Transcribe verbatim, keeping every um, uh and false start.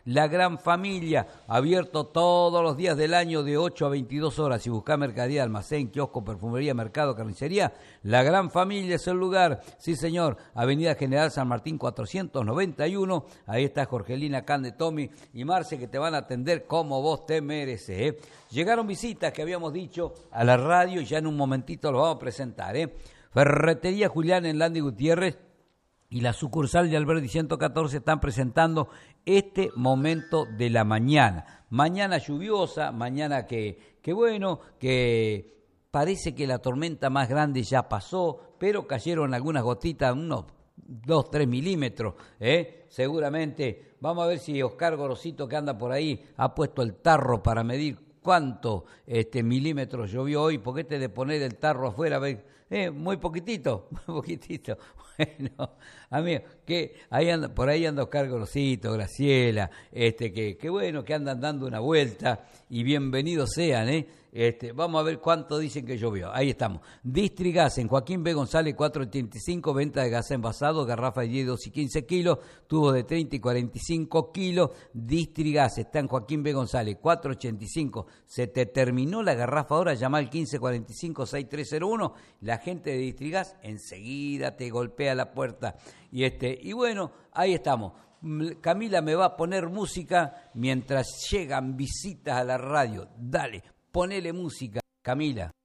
La Gran Familia, abierto todos los días del año de ocho a veintidós horas. Si buscás mercadería, almacén, kiosco, perfumería, mercado, carnicería, La Gran Familia es el lugar. Sí, señor, Avenida General San Martín cuatrocientos noventa y uno. Ahí está Jorgelina, Cande, Tommy y Marce, que te van a atender como vos te mereces, ¿eh? Llegaron visitas que habíamos dicho a la radio y ya en un momentito los vamos a presentar, ¿eh? Ferretería Julián en Landy Gutiérrez y la sucursal de Alberdi ciento catorce están presentando este momento de la mañana. Mañana lluviosa, mañana que, que bueno, que parece que la tormenta más grande ya pasó, pero cayeron algunas gotitas, unos dos, tres milímetros, ¿eh? Seguramente. Vamos a ver si Oscar Gorosito, que anda por ahí, ha puesto el tarro para medir cuánto este, milímetros llovió hoy, porque este de poner el tarro afuera, eh, muy poquitito, muy poquitito. Bueno, amigo, que ahí anda, por ahí anda Oscar Gorosito, Graciela, este, que, que bueno, que andan dando una vuelta y bienvenidos sean, ¿eh? Este, vamos a ver cuánto dicen que llovió. Ahí estamos. Distrigas en Joaquín B. González cuatrocientos ochenta y cinco, venta de gas envasado, garrafa de diez, doce y quince kilos, tubos de treinta y cuarenta y cinco kilos. Distrigas está en Joaquín B. González cuatrocientos ochenta y cinco. Se te terminó la garrafa ahora, llama al quince cuarenta y cinco, sesenta y tres cero uno. La gente de Distrigas enseguida te golpea la puerta. Y este, y bueno, ahí estamos. Camila me va a poner música mientras llegan visitas a la radio. Dale. Ponele música, Camila.